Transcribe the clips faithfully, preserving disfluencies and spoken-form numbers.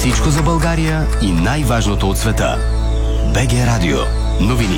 Всичко за България и най-важното от света. БГ Радио. Новини.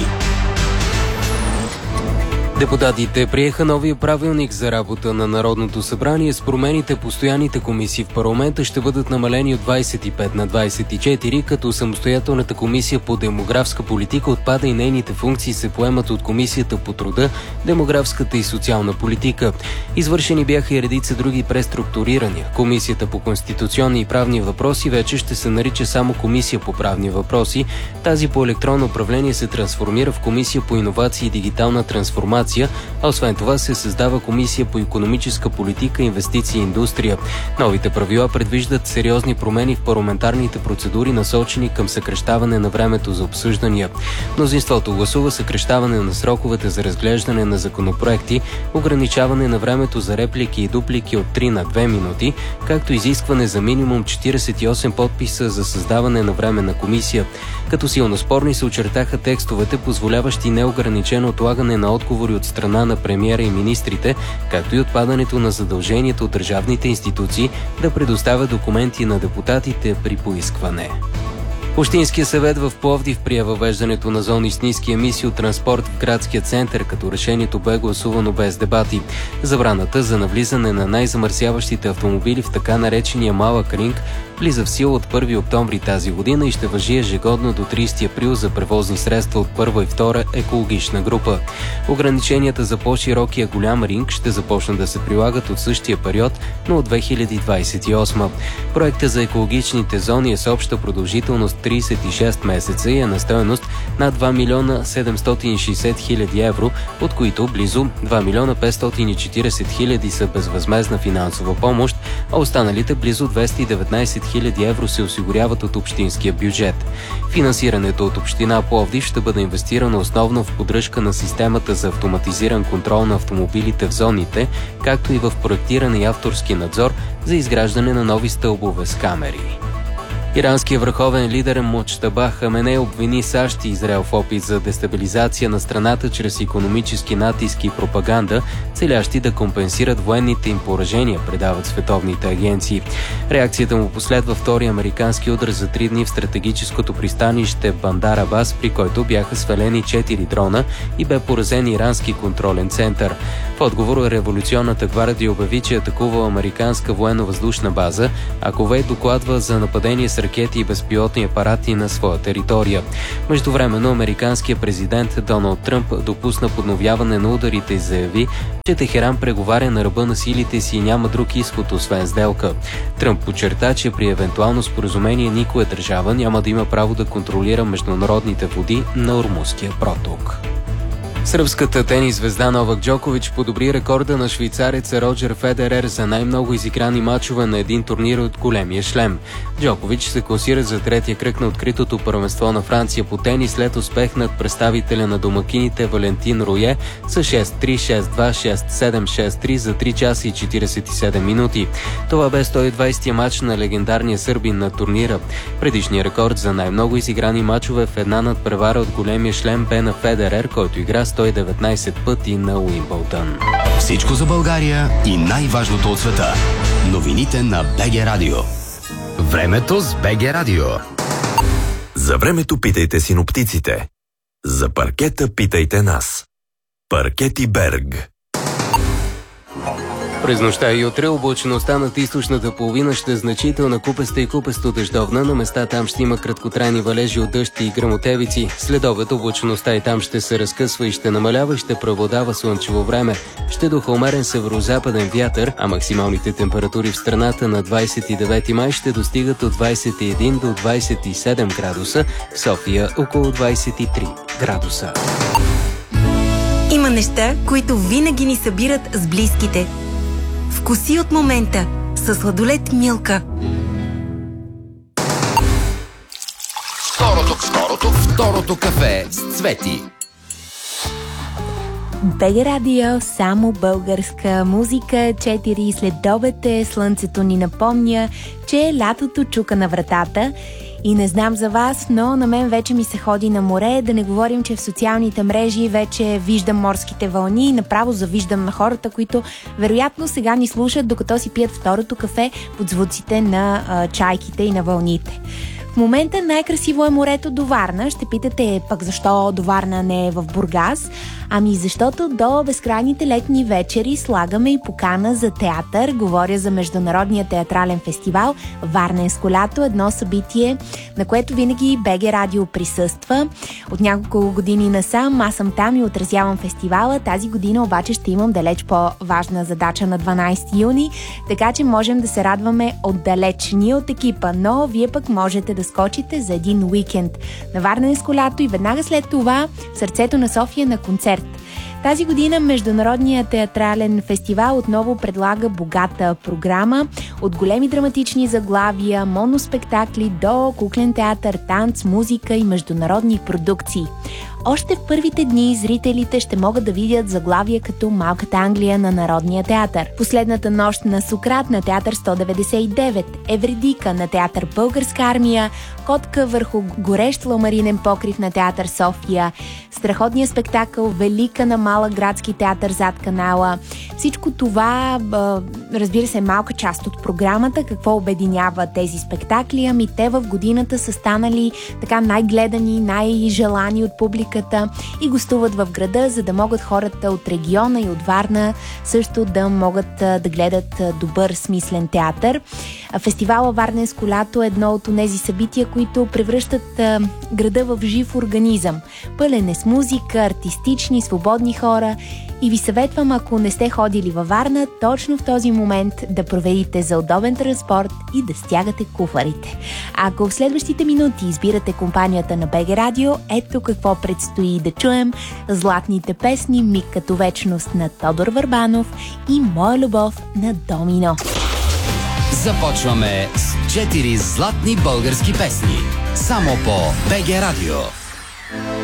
Депутатите приеха новия правилник за работа на Народното събрание. С промените постоянните комисии в парламента ще бъдат намалени от двадесет и пет на двадесет и четири, като самостоятелната комисия по демографска политика отпада и нейните функции се поемат от Комисията по труда, демографската и социална политика. Извършени бяха и редица други преструктурирания. Комисията по конституционни и правни въпроси вече ще се нарича само Комисия по правни въпроси. Тази по електронно управление се трансформира в Комисия по иновации и дигитална трансформация, а освен това се създава Комисия по икономическа политика, инвестиции и индустрия. Новите правила предвиждат сериозни промени в парламентарните процедури, насочени към съкращаване на времето за обсъждания. Мнозинството гласува съкращаване на сроковете за разглеждане на законопроекти, ограничаване на времето за реплики и дуплики от три на две минути, както изискване за минимум четиридесет и осем подписа за създаване на временна комисия. Като силно спорни се очертаха текстовете, позволяващи неограничено отлагане на отговори от страна на премиера и министрите, както и отпадането на задължението от държавните институции да предоставят документи на депутатите при поискване. Общинския съвет в Пловдив прие въвеждането на зони с ниски емисии от транспорт в градския център, като решението бе гласувано без дебати. Забраната за навлизане на най-замърсяващите автомобили в така наречения малък ринг влиза в сила от първи октомври тази година и ще важи ежегодно до тридесети април за превозни средства от първа и втора екологична група. Ограниченията за по-широкия голям ринг ще започнат да се прилагат от същия период, но от две хиляди двадесет и осма. Проектът за екологичните зони е с обща продължителност тридесет и шест месеца и е на стойност над два милиона седемстотин и шейсет хиляди евро, от които близо два милиона петстотин и четиридесет хиляди са безвъзмездна финансова помощ, а останалите близо двеста и деветнадесет хиляди евро се осигуряват от общинския бюджет. Финансирането от община Пловдив ще бъде инвестирано основно в поддръжка на системата за автоматизиран контрол на автомобилите в зоните, както и в проектиране и авторски надзор за изграждане на нови стълбове с камери. Иранският върховен лидер Муджтаба Хаменей обвини САЩ и Израел в опит за дестабилизация на страната чрез икономически натиск и пропаганда, целящи да компенсират военните им поражения, предават световните агенции. Реакцията му последва втори американски удар за три дни в стратегическото пристанище Бандар Абас, при който бяха свалени четири дрона и бе поразен ирански контролен център. В отговор Революционната гвардия обяви, че атакува американска военно-въздушна база, а Кувейт докладва за нападение с ракети и безпилотни апарати на своя територия. Междувременно американският президент Доналд Тръмп допусна подновяване на ударите и заяви, че Техеран преговаря на ръба на силите си и няма друг изход освен сделка. Тръмп подчерта, че при евентуално споразумение никоя държава няма да има право да контролира международните води на Ормузския проток. Сръбската тенис звезда Новак Джокович подобри рекорда на швейцареца Роджер Федерер за най-много изиграни мачове на един турнир от големия шлем. Джокович се класира за третия кръг на откритото първенство на Франция по тенис след успех над представителя на домакините Валентин Рое с шест три, шест два, шест седем, шест три за три часа и четиридесет и седем минути. Това бе сто и двадесетия мач на легендарния сърбин на турнира. Предишният рекорд за най-много изиграни мачове в една надпревара от големия шлем бе на Федерер, който игра сто и деветнадесет пъти на Уимбълдън. Всичко за България и най-важното от света. Новините на БГ Радио. Времето с БГ Радио. За времето питайте синоптиците. За паркета питайте нас. Паркети Берг. През нощта и утре облачността над източната половина ще е значителна, купеста и купесто дъждовна. На места там ще има краткотрайни валежи от дъжд и гръмотевици. След обед облачността и там ще се разкъсва и ще намалява и ще преобладава слънчево време. Ще духа умерен северозападен вятър, а максималните температури в страната на двадесет и девети май ще достигат от двадесет и един до двадесет и седем градуса, в София около двадесет и три градуса. Има неща, които винаги ни събират с близките. Вкуси от момента със сладолед Милка. Второто, второто, второто кафе с Цвети. БГ Радио, само българска музика. Четири следобед е, слънцето ни напомня, че лятото чука на вратата И не знам за вас, но на мен вече ми се ходи на море, да не говорим, че в социалните мрежи вече виждам морските вълни и направо завиждам на хората, които вероятно сега ни слушат, докато си пият второто кафе под звуците на а, чайките и на вълните. В момента най-красиво е морето до Варна. Ще питате пък защо до Варна не е в Бургас? Ами защото до безкрайните летни вечери слагаме и покана за театър. Говоря за Международния театрален фестивал Варненско лято, едно събитие, на което винаги БГ Радио присъства. От няколко години насам аз съм там и отразявам фестивала. Тази година обаче ще имам далеч по-важна задача на дванайсети юни, така че можем да се радваме отдалеч ние от екипа, но вие пък можете да скочите за един уикенд на Варненско лято и веднага след това в сърцето на София на концерт. Тази година Международният театрален фестивал отново предлага богата програма от големи драматични заглавия, моноспектакли до куклен театър, танц, музика и международни продукции. Още в първите дни зрителите ще могат да видят заглавия като Малката Англия на Народния театър, Последната нощ на Сократ на театър сто деветдесет и девет, Евредика на театър Българска армия, Котка върху горещ ламаринен покрив на театър София, страхотния спектакъл Велика на Малък градски театър зад канала. Всичко това, разбира се, е малка част от програмата. Какво обединява тези спектакли? Ами те в годината са станали така най-гледани, най-желани от публиката и гостуват в града, за да могат хората от региона и от Варна също да могат да гледат добър, смислен театър. Фестивала Варненско лято е едно от тези събития, които превръщат града в жив организъм. Пълен е с музика, артистични, свободни хора. И ви съветвам, ако не сте ходили във Варна, точно в този момент да проверите за удобен транспорт и да стягате куфарите. Ако в следващите минути избирате компанията на БГ Радио, ето какво предстои да чуем: златните песни "Миг като вечност" на Тодор Върбанов и "Моя любов" на Домино. Започваме с четири златни български песни. Само по БГ Радио.